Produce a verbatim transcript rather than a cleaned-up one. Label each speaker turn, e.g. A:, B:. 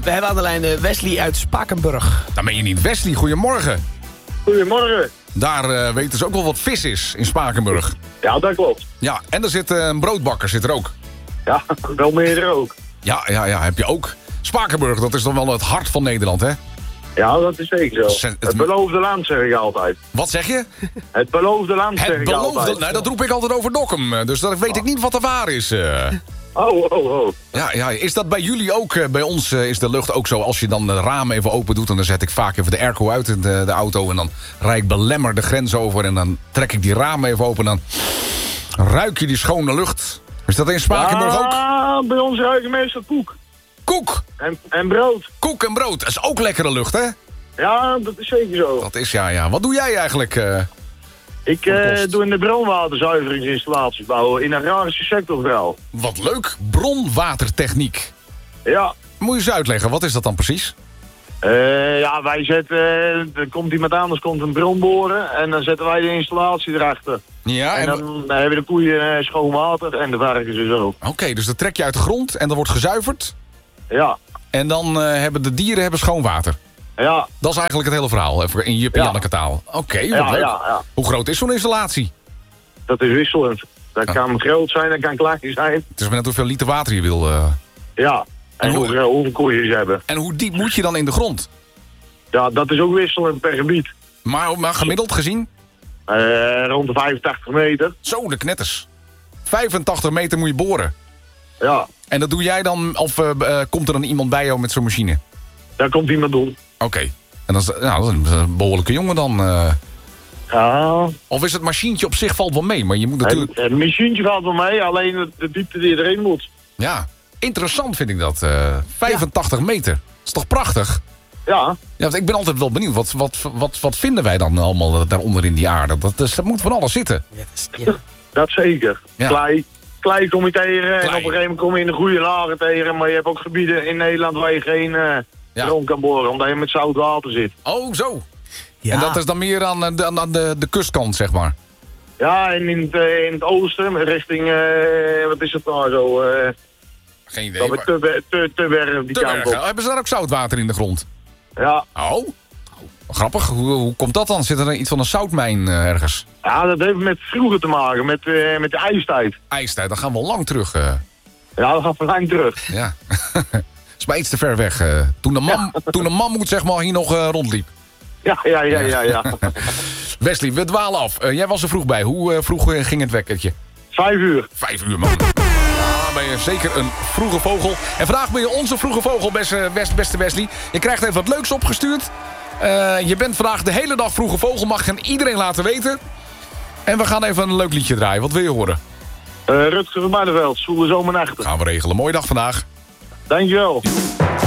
A: We hebben aan de lijn uh, Wesley uit Spakenburg.
B: Dan ben je niet. Wesley, goedemorgen.
C: Goedemorgen.
B: Daar uh, weten ze ook wel wat vis is in Spakenburg.
C: Ja, dat klopt.
B: Ja, en er zit uh, een broodbakker zit er ook.
C: Ja, wel meer er ook.
B: Ja, ja, ja, heb je ook. Spakenburg, dat is dan wel het hart van Nederland, hè?
C: Ja, dat is zeker zo.
B: Sen-
C: Het beloofde land, zeg ik altijd.
B: Wat zeg je?
C: Het beloofde land, zeg
B: Het
C: ik
B: beloofde...
C: altijd.
B: Nou, dat roep ik altijd over Dokkum. Dus dat weet ik niet wat er waar is. Uh.
C: Oh, oh, oh.
B: Ja, ja, is dat bij jullie ook? Uh, bij ons uh, is de lucht ook zo. Als je dan de ramen even open doet... en dan zet ik vaak even de airco uit in de, de auto... en dan rijd ik belemmerd de grens over... en dan trek ik die ramen even open... en dan ruik je die schone lucht. Is dat in Spakenburg ook?
C: Ja, bij ons ruiken meestal koek.
B: Koek!
C: En, en brood.
B: Koek en brood. Dat is ook lekkere lucht, hè?
C: Ja, dat is zeker zo.
B: Dat is, ja, ja. Wat doe jij eigenlijk? Uh,
C: Ik uh, doe in de bronwaterzuiveringsinstallaties bouwen in de agrarische sector vooral.
B: wat leuk. Bronwatertechniek.
C: Ja.
B: Moet je eens uitleggen, wat is dat dan precies?
C: Uh, ja, wij zetten... Uh, er komt iemand anders, komt een bron boren... en dan zetten wij de installatie erachter.
B: Ja,
C: en,
B: en
C: dan uh, hebben de koeien uh, schoon water en de varkens dus ook.
B: Oké, okay, dus dat trek je uit de grond en dat wordt gezuiverd.
C: Ja.
B: En dan uh, hebben de dieren hebben schoon water.
C: Ja.
B: Dat is eigenlijk het hele verhaal, even in Jip en
C: Ja.
B: Janneke taal. Oké, okay, wat
C: Ja,
B: leuk.
C: ja, ja.
B: Hoe groot is zo'n installatie?
C: Dat is wisselend. Dat
B: Ja.
C: kan groot zijn, dat kan klein zijn.
B: Het is maar net hoeveel liter water je wil. Uh...
C: Ja. En,
B: En hoe-
C: hoe, hoeveel koeien ze hebben.
B: En hoe diep moet je dan in de grond?
C: Ja, dat is ook wisselend per gebied.
B: Maar, maar gemiddeld gezien?
C: Uh, rond de vijfentachtig meter.
B: Zo, de knetters. vijfentachtig meter moet je boren.
C: Ja.
B: En dat doe jij dan, of uh, uh, komt er dan iemand bij jou met zo'n machine?
C: Daar komt iemand doen.
B: Oké. Okay. En dat is, nou, dat is een behoorlijke jongen dan. Uh...
C: Ja.
B: Of is het machientje op zich valt wel mee, maar je moet natuurlijk...
C: Het machientje valt wel mee, alleen de, de diepte die erin moet.
B: Ja, interessant vind ik dat. Uh, vijfentachtig meter. Dat is toch prachtig?
C: Ja.
B: Ja, want ik ben altijd wel benieuwd. Wat, wat, wat, wat vinden wij dan allemaal daaronder in die aarde? Dat, is, dat moet van alles zitten.
A: Ja, dat is, ja.
C: Dat zeker.
B: Ja.
C: Klei. Klei kom je tegen en
B: Klei.
C: op een gegeven moment kom je in de goede lagen tegen. Maar je hebt ook gebieden in Nederland waar je geen uh,
B: Ja.
C: bron kan boren, omdat je met zout water zit.
B: Oh, zo.
A: Ja.
B: En dat is dan meer aan de, aan de, de kustkant, zeg maar.
C: Ja, en in het, uh, in het oosten, richting, uh, wat is het nou zo? Uh,
B: Geen idee.
C: dat
B: maar-
C: we te, te, te werf die
B: Te
C: kant
B: bergen.
C: op.
B: Hebben ze daar ook zoutwater in de grond?
C: Ja.
B: Oh. Grappig. Hoe, hoe komt dat dan? Zit er iets van een zoutmijn uh, ergens?
C: ja, dat heeft met vroeger te maken, met, uh, met de ijstijd.
B: IJstijd, dan gaan we al lang terug. Uh,
C: Ja, dat gaat van lang terug.
B: ja. is maar iets te ver weg. Uh, toen, de mam, toen de mammoet zeg maar hier nog uh, rondliep.
C: Ja, ja, ja, ja, ja.
B: Wesley, we dwalen af. Uh, jij was er vroeg bij. Hoe uh, vroeg uh, ging het wekkertje?
C: Vijf uur.
B: Vijf uur, man. Ja, ben je zeker een vroege vogel. En vandaag ben je onze vroege vogel, beste, best, beste Wesley. Je krijgt even wat leuks opgestuurd. Uh, je bent vandaag de hele dag vroege vogel. Mag je aan iedereen laten weten. En we gaan even een leuk liedje draaien. Wat wil je horen?
C: Uh, Rutger van Barneveld, Zwoele Zomernachten.
B: Gaan we regelen. Mooie dag vandaag.
C: Dankjewel.